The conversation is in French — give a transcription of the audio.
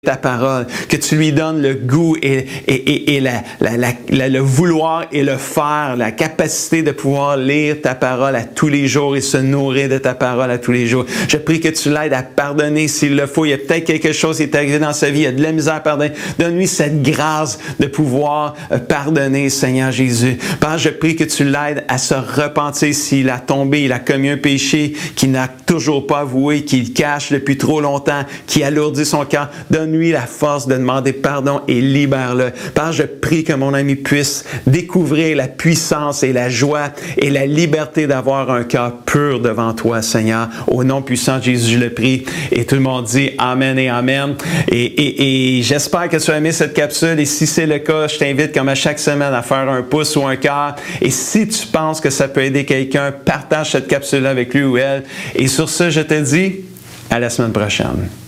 ta parole, que tu lui donnes le goût et le vouloir et le faire, la capacité de pouvoir lire ta parole à tous les jours et se nourrir de ta parole à tous les jours. Je prie que tu l'aides à pardonner s'il le faut. Il y a peut-être quelque chose qui est arrivé dans sa vie, il y a de la misère à pardonner. Donne-lui cette grâce de pouvoir pardonner, Seigneur Jésus. Père, je prie que tu l'aides à se repentir s'il a tombé, il a commis un péché qu'il n'a toujours pas avoué, qu'il cache depuis trop longtemps, qui alourdit son cœur. Donne-lui la force de demander pardon et libère-le. Père, je prie que mon ami puisse découvrir la puissance et la joie et la liberté d'avoir un cœur pur devant toi, Seigneur. Au nom puissant de Jésus, je le prie. Et tout le monde dit Amen et Amen. Et j'espère que tu as aimé cette capsule. Et si c'est le cas, je t'invite comme à chaque semaine à faire un pouce ou un cœur. Et si tu penses que ça peut aider quelqu'un, partage cette capsule avec lui ou elle. Et sur ce, je te dis à la semaine prochaine.